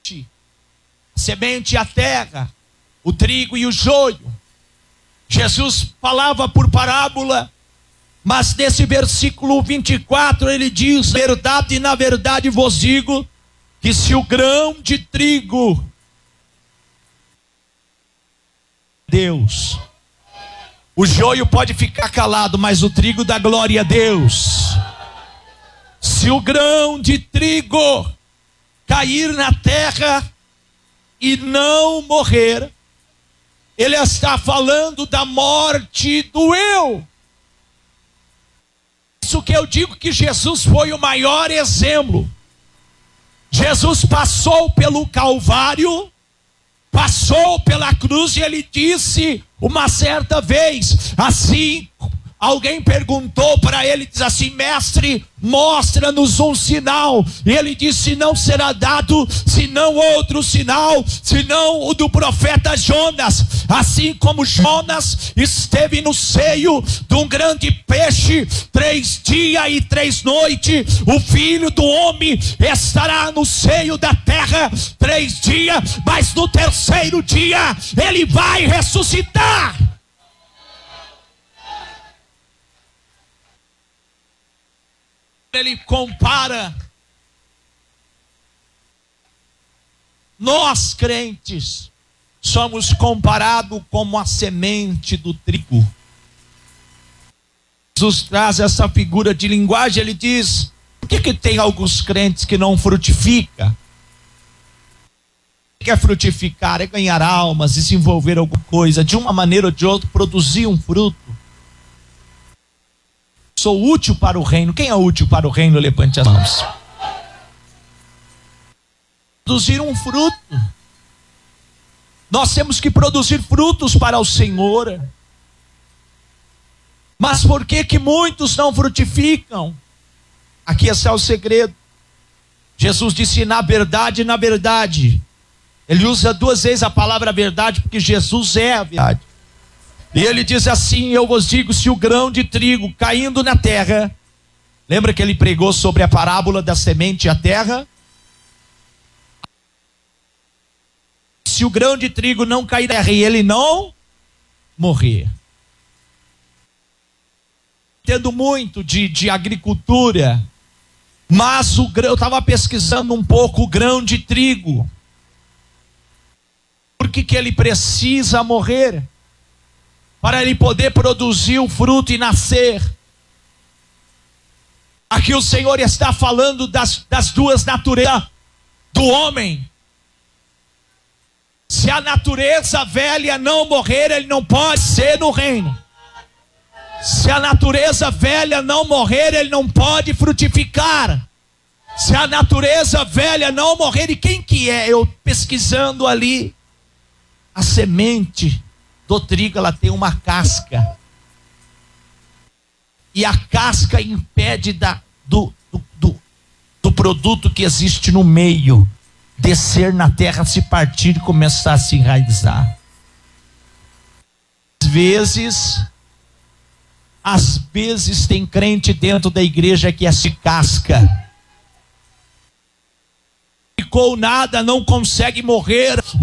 semente e a terra, o trigo e o joio. Jesus falava por parábola, mas nesse versículo 24 ele diz: verdade, na verdade vos digo, que se o grão de trigo, Deus, o joio pode ficar calado, mas o trigo dá glória a Deus. Se o grão de trigo cair na terra e não morrer, ele está falando da morte do eu. Isso que eu digo que Jesus foi o maior exemplo. Jesus passou pelo Calvário, passou pela cruz, e ele disse uma certa vez, assim, alguém perguntou para ele, diz assim: mestre, mostra-nos um sinal. E ele disse: não será dado senão outro sinal, senão o do profeta Jonas. Assim como Jonas esteve no seio de um grande peixe 3 dias e 3 noites, o Filho do Homem estará no seio da terra 3 dias, mas no 3º dia ele vai ressuscitar. Ele compara nós crentes somos comparados como a semente do trigo. Jesus traz essa figura de linguagem. Ele diz: por que tem alguns crentes que não frutificam? O que é frutificar? É ganhar almas, desenvolver alguma coisa, de uma maneira ou de outra, produzir um fruto. Sou útil para o reino. Quem é útil para o reino? Levante as mãos. Produzir um fruto. Nós temos que produzir frutos para o Senhor. Mas por que muitos não frutificam? Aqui está o segredo. Jesus disse: na verdade, na verdade. Ele usa 2 vezes a palavra verdade, porque Jesus é a verdade. E ele diz assim: eu vos digo, se o grão de trigo caindo na terra, lembra que ele pregou sobre a parábola da semente e a terra? Se o grão de trigo não cair na terra e ele não morrer. Entendo muito de agricultura, mas o grão, eu estava pesquisando um pouco o grão de trigo. Por que ele precisa morrer? Para ele poder produzir o fruto e nascer. Aqui o Senhor está falando das 2 naturezas do homem. Se a natureza velha não morrer, ele não pode ser no reino. Se a natureza velha não morrer, ele não pode frutificar. Se a natureza velha não morrer, e quem que é? Eu pesquisando ali, a semente do trigo, ela tem uma casca. E a casca impede do produto que existe no meio descer na terra, se partir e começar a se enraizar. Às vezes tem crente dentro da igreja que é se casca. Ficou nada, não consegue morrer,